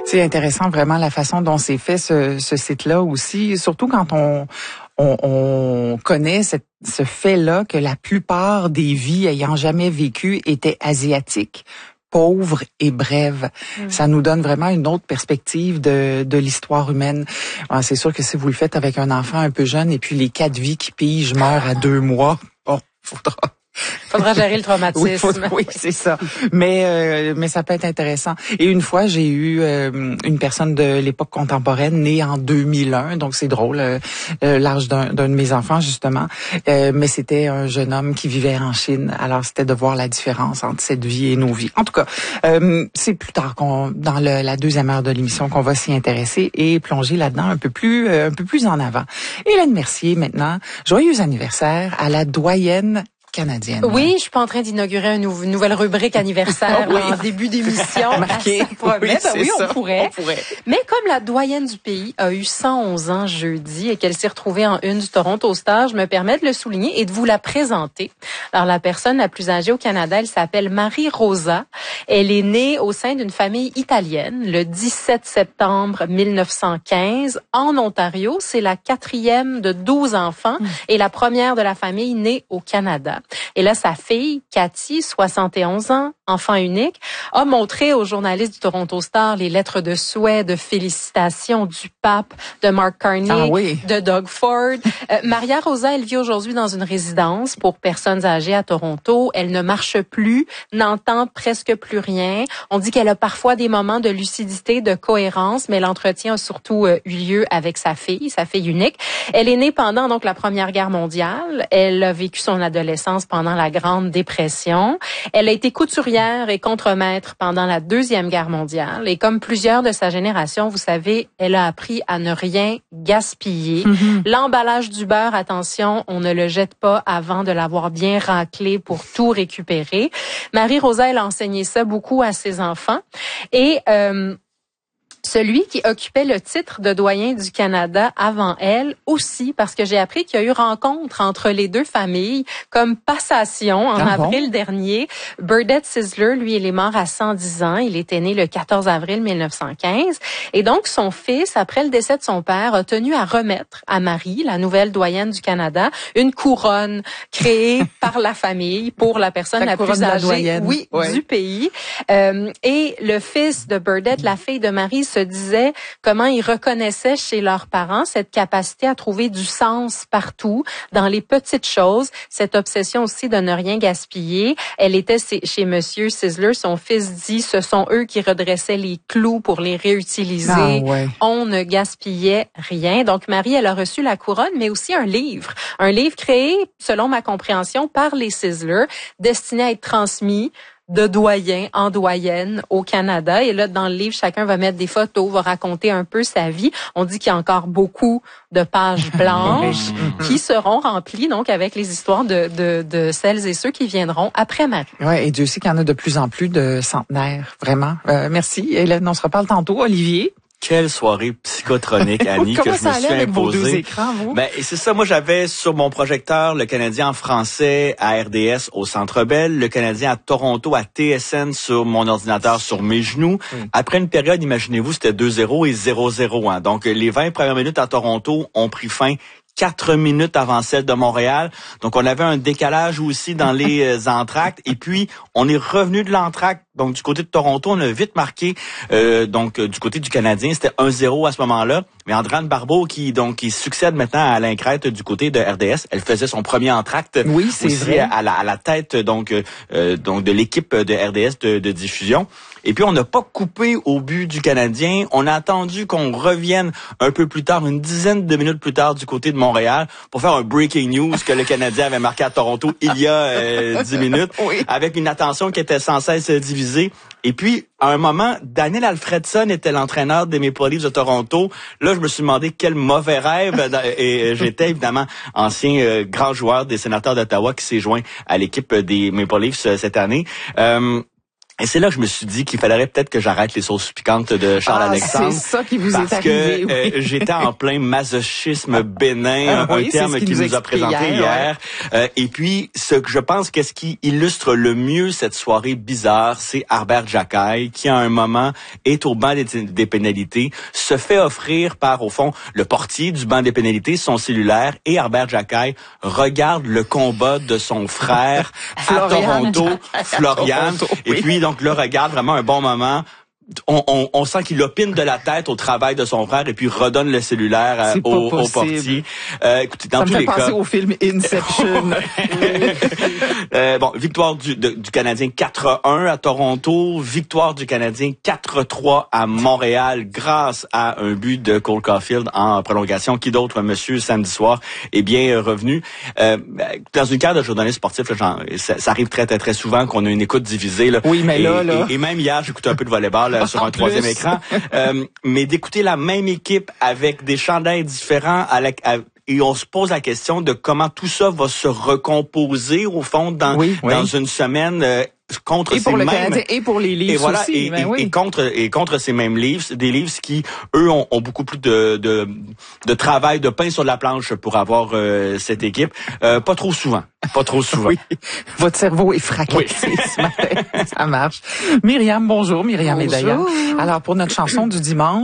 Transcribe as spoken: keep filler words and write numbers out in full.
C'est intéressant vraiment la façon dont c'est fait ce, ce site-là aussi, surtout quand on on, on connaît cette, ce fait-là que la plupart des vies ayant jamais vécu étaient asiatiques, pauvres et brèves. Mmh. Ça nous donne vraiment une autre perspective de, de l'histoire humaine. Alors, c'est sûr que si vous le faites avec un enfant un peu jeune et puis les quatre vies qui pigent meurent à deux mois, bon, faudra... Faudra gérer le traumatisme. Oui, faut, oui, c'est ça. Mais euh, mais ça peut être intéressant. Et une fois, j'ai eu euh, une personne de l'époque contemporaine née en deux mille un, donc c'est drôle, euh, euh, l'âge d'un, d'un de mes enfants justement. Euh, mais c'était un jeune homme qui vivait en Chine. Alors c'était de voir la différence entre cette vie et nos vies. En tout cas, euh, c'est plus tard qu'on, dans le, la deuxième heure de l'émission, qu'on va s'y intéresser et plonger là-dedans un peu plus, euh, un peu plus en avant. Hélène Mercier, maintenant, joyeux anniversaire à la doyenne canadienne. Oui, je suis pas en train d'inaugurer une nou- nouvelle rubrique anniversaire oui. en début d'émission. Marqué. Ça promet. Oui, ben oui on, ça. pourrait. on pourrait. Mais comme la doyenne du pays a eu cent onze ans jeudi et qu'elle s'est retrouvée en une du Toronto Star, je me permets de le souligner et de vous la présenter. Alors, la personne la plus âgée au Canada, elle s'appelle Marie Rosa. Elle est née au sein d'une famille italienne le dix-sept septembre mille neuf cent quinze en Ontario. C'est la quatrième de douze enfants mmh. et la première de la famille née au Canada. Et là, sa fille, Cathy, soixante et onze ans, enfant unique, a montré aux journalistes du Toronto Star les lettres de souhait, de félicitations du pape, de Mark Carney, ah oui. de Doug Ford. Euh, Maria Rosa, elle vit aujourd'hui dans une résidence pour personnes âgées à Toronto. Elle ne marche plus, n'entend presque plus rien. On dit qu'elle a parfois des moments de lucidité, de cohérence, mais l'entretien a surtout euh, eu lieu avec sa fille, sa fille unique. Elle est née pendant donc la Première Guerre mondiale. Elle a vécu son adolescence pendant la Grande Dépression. Elle a été couturière et contremaître pendant la Deuxième Guerre mondiale. Et comme plusieurs de sa génération, vous savez, elle a appris à ne rien gaspiller. Mm-hmm. L'emballage du beurre, attention, on ne le jette pas avant de l'avoir bien raclé pour tout récupérer. Marie-Rosa, elle a enseigné ça beaucoup à ses enfants. Et... Euh, celui qui occupait le titre de doyen du Canada avant elle aussi, parce que j'ai appris qu'il y a eu rencontre entre les deux familles comme passation en ah avril bon? dernier. Burdett Sisler, lui, il est mort à cent dix ans. Il était né le quatorze avril mille neuf cent quinze. Et donc, son fils, après le décès de son père, a tenu à remettre à Marie, la nouvelle doyenne du Canada, une couronne créée par la famille pour la personne la, la plus âgée oui, ouais. du pays. Euh, et le fils de Burdett, la fille de Marie, se disait comment ils reconnaissaient chez leurs parents cette capacité à trouver du sens partout, dans les petites choses, cette obsession aussi de ne rien gaspiller. Elle était chez Monsieur Sisler, son fils dit, ce sont eux qui redressaient les clous pour les réutiliser. Ah, ouais. On ne gaspillait rien. Donc Marie, elle a reçu la couronne, mais aussi un livre. Un livre créé, selon ma compréhension, par les Sisler, destiné à être transmis de doyen en doyenne au Canada. Et là, dans le livre, chacun va mettre des photos, va raconter un peu sa vie. On dit qu'il y a encore beaucoup de pages blanches qui seront remplies donc avec les histoires de, de, de celles et ceux qui viendront après Marie. Oui, et Dieu sait qu'il y en a de plus en plus de centenaires, vraiment. Euh, merci. Hélène, on se reparle tantôt. Olivier? Quelle soirée psychotronique, Annie, que je me suis imposée. Deux écrans, vous? Ben, et c'est ça, moi j'avais sur mon projecteur le Canadien en français à R D S au Centre Bell, le Canadien à Toronto à T S N sur mon ordinateur sur mes genoux. Mm. Après une période, imaginez-vous, c'était deux zéro et zéro zéro. Hein. Donc les vingt premières minutes à Toronto ont pris fin quatre minutes avant celle de Montréal. Donc, on avait un décalage aussi dans les entractes. Et puis, on est revenu de l'entracte. Donc, du côté de Toronto, on a vite marqué. Euh, donc, du côté du Canadien, c'était un zéro à ce moment-là. Mais Andrane Barbeau, qui donc qui succède maintenant à Alain Crête du côté de R D S, elle faisait son premier entracte. Oui, c'est aussi vrai. À la, à la tête donc euh, donc de l'équipe de R D S de, de diffusion. Et puis, on n'a pas coupé au but du Canadien. On a attendu qu'on revienne un peu plus tard, une dizaine de minutes plus tard du côté de Montréal, pour faire un breaking news que le Canadien avait marqué à Toronto il y a euh, dix minutes, oui. avec une attention qui était sans cesse divisée. Et puis, à un moment, Daniel Alfredson était l'entraîneur des Maple Leafs de Toronto. Là, je me suis demandé quel mauvais rêve. Et j'étais évidemment ancien euh, grand joueur des Sénateurs d'Ottawa qui s'est joint à l'équipe des Maple Leafs euh, cette année. Euh, Et c'est là que je me suis dit qu'il faudrait peut-être que j'arrête les sauces piquantes de Charles-Alexandre. Ah, c'est ça qui vous parce est arrivé. que euh, oui. j'étais en plein masochisme bénin, ah, un oui, terme qu'il nous, nous a présenté hier. hier. Ouais. Euh, et puis, ce que je pense qu'est-ce qui illustre le mieux cette soirée bizarre, c'est Harbert Jacquet, qui à un moment est au banc des, des pénalités, se fait offrir par, au fond, le portier du banc des pénalités, son cellulaire, et Harbert Jacquet regarde le combat de son frère à Toronto, Florian, et puis donc là, regarde vraiment un bon moment. On, on, on sent qu'il opine de la tête au travail de son frère et puis redonne le cellulaire euh, au, au portier. Euh, écoutez, dans Ça tous me fait les penser cas, au film Inception. euh, bon, victoire du, de, du Canadien quatre à un à Toronto, victoire du Canadien quatre à trois à Montréal grâce à un but de Cole Caulfield en prolongation. Qui d'autre, monsieur, samedi soir, est bien revenu. Euh, dans une carrière de journaliste sportif, là, genre, ça, ça arrive très, très, très souvent qu'on a une écoute divisée. Là, oui, mais et, là, là... Et, et même hier, j'écoutais un peu de volleyball sur un troisième plus. écran. Euh, mais d'écouter la même équipe avec des chandails différents à la, à, et on se pose la question de comment tout ça va se recomposer au fond dans, oui, oui. dans une semaine euh, contre et ces pour le mêmes... Canadien et pour les livres et voilà, aussi. Et, ben et, oui. et contre et contre ces mêmes livres, des livres qui eux ont, ont beaucoup plus de, de de travail, de pain sur la planche pour avoir euh, cette équipe. Euh, pas trop souvent, pas trop souvent. Oui. Votre cerveau est fracassé oui. ce matin, ça marche. Myriam, bonjour, Myriam bonjour. Médaillon. Alors pour notre chanson du dimanche.